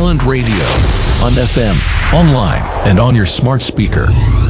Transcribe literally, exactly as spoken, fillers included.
Talent Radio on F M, online, and on your smart speaker.